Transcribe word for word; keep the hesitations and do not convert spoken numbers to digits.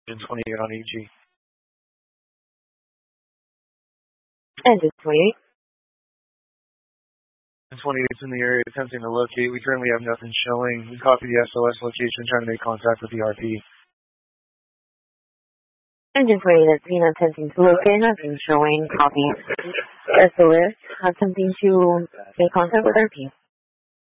twenty-eight on E G. Engine twenty-eight. twenty-eight's in the area attempting to locate. We currently have nothing showing. We copy the S O S location, trying to make contact with the R P. Engine twenty-eight at Pina attempting to locate, nothing showing. Copy. S O S attempting to make contact with R P.